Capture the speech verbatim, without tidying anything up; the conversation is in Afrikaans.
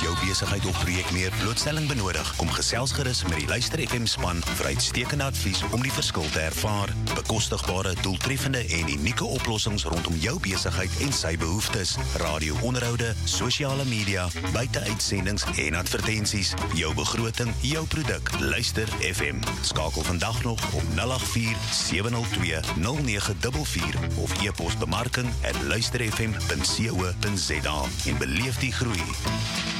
jou besigheid of projek meer blootstelling benodig, kom gesels gerus met die Luister F M span vir uitstekende advies om die verskil te ervaar. Bekostigbare, doeltreffende en unieke oplossings rondom jou besigheid en sy behoeftes. Radio-onderhoude, sosiale media, buite-uitsendings en advertensies. Jou begroting, jou produk. Luister F M. Skakel vandag nog op nul agt vier sewe nul twee nul nege vier vier of e-pos bemarking at luister f m punt co punt za en beleef die groei.